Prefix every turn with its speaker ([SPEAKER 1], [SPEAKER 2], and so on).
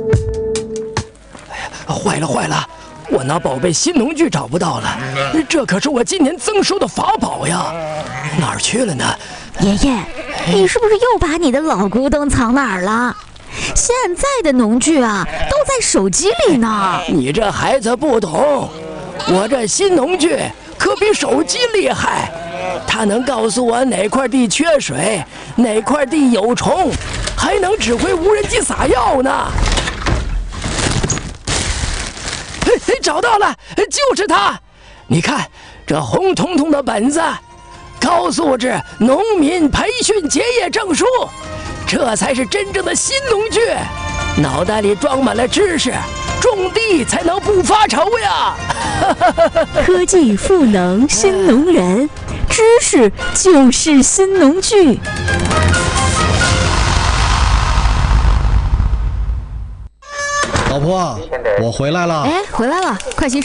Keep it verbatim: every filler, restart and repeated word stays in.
[SPEAKER 1] 坏了坏了，我那宝贝新农具找不到了，这可是我今年增收的法宝呀，哪儿去了呢？
[SPEAKER 2] 爷爷，你是不是又把你的老古董藏哪儿了？现在的农具啊，都在手机里呢。
[SPEAKER 1] 你这孩子不懂，我这新农具可比手机厉害，它能告诉我哪块地缺水，哪块地有虫，还能指挥无人机撒药呢。嘿，找到了，就是它！你看这红彤彤的本子，高素质农民培训结业证书，这才是真正的新农具。脑袋里装满了知识，种地才能不发愁呀！
[SPEAKER 2] 科技赋能新农人，知识就是新农具。
[SPEAKER 3] 老婆，我回来了。
[SPEAKER 2] 哎，回来了，快洗手。